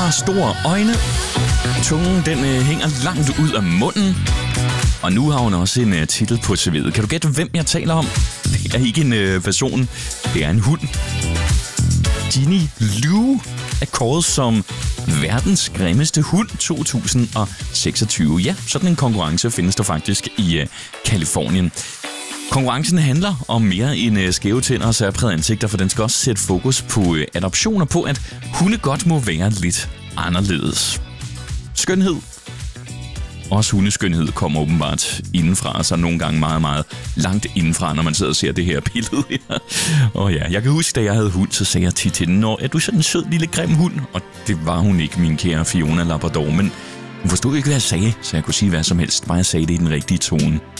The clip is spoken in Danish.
har store øjne. Tungen, den hænger langt ud af munden. Og nu har hun også en titel på CV'et. Kan du gætte, hvem jeg taler om? Det er ikke en person, det er en hund. Ginny Lou er kåret som verdens grimmeste hund 2026. Ja, sådan en konkurrence findes der faktisk i Californien. Konkurrencen handler om mere end skæve tænder og særprægede ansigter, for den skal også sætte fokus på adoptioner, på at hunde godt må være lidt anderledes. Skønhed. Også hundeskønhed kommer åbenbart indenfra, så nogle gange meget, meget langt indenfra, når man sidder og ser det her billede her. Og ja, jeg kan huske, da jeg havde hund, så sagde jeg tit til den, når er du sådan en sød lille grim hund? Og det var hun ikke, min kære Fiona Labrador, men hun forstod ikke, hvad jeg sagde, så jeg kunne sige hvad som helst, bare jeg sagde det i den rigtige tone.